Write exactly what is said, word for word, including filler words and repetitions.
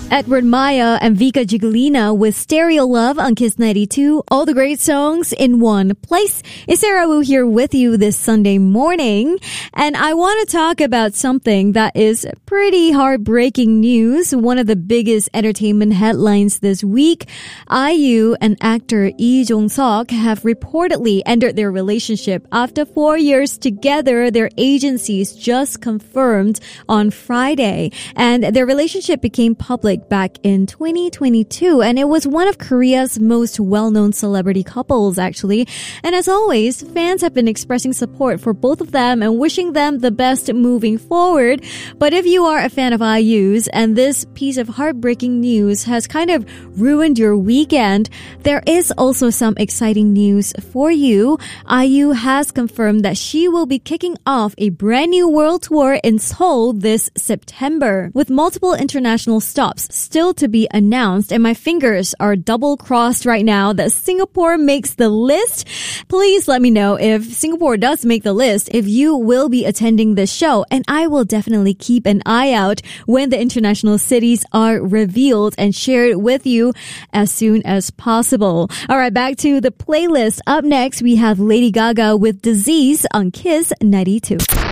Edward Maya and Vika Gigolina with Stereo Love on Kiss ninety-two. All the great songs in one place. It's Sarah Wu here with you this Sunday morning. And I want to talk about something that is pretty heartbreaking news. One of the biggest entertainment headlines this week. I U and actor Lee Jong-seok have reportedly ended their relationship after four years together. Their agencies just confirmed on Friday. And their relationship became public back in twenty twenty-two, and it was one of Korea's most well-known celebrity couples, actually. And as always, fans have been expressing support for both of them and wishing them the best moving forward. But if you are a fan of I U's and this piece of heartbreaking news has kind of ruined your weekend, there is also some exciting news for you. I U has confirmed that she will be kicking off a brand new world tour in Seoul this September, with multiple international stops still to be announced, and my fingers are double crossed right now that Singapore makes the list. Please let me know if Singapore does make the list, if you will be attending this show, and I will definitely keep an eye out when the international cities are revealed and shared with you as soon as possible. All right, back to the playlist. Up next, we have Lady Gaga with Disease on Kiss ninety-two.